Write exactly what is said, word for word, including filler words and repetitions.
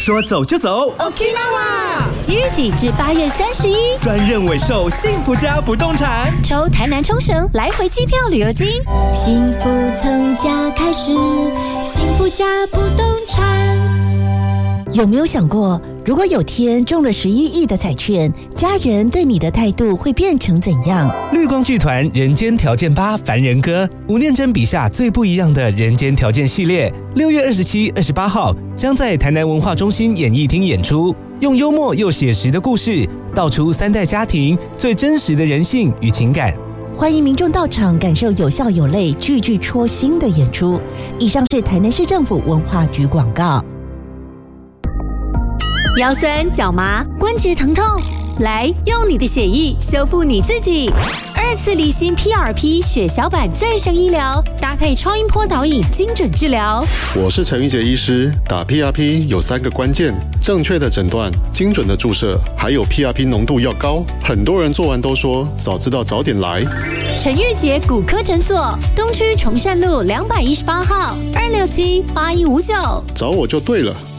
说走就走 Okinawa 即日起至八月三十一， 专任委售幸福家不动产， 抽台南冲绳来回机票旅游金，幸福从家开始，幸福家不动产。 有没有想过，如果有天中了十一亿的彩券，家人对你的态度会变成怎样？ 绿光剧团《人间条件八》凡人歌，吴念真笔下最不一样的人间条件系列，六月二十七、二十八号将在台南文化中心演艺厅演出，用幽默又写实的故事，道出三代家庭最真实的人性与情感。 欢迎民众到场感受有笑有泪、句句戳心的演出。以上是台南市政府文化局广告。 腰酸、脚麻、关节疼痛，来用你的血液修复你自己。二次离心 P R P 血小板再生医疗，搭配超音波导引精准治疗。 我是陈玉杰医师，打 P R P 有三个关键：正确的诊断、精准的注射，还有 P R P 浓度要高。很多人做完都说早知道早点来。 陈玉杰骨科诊所，东区崇善路两百一十八号，二六七八一五九， 找我就对了。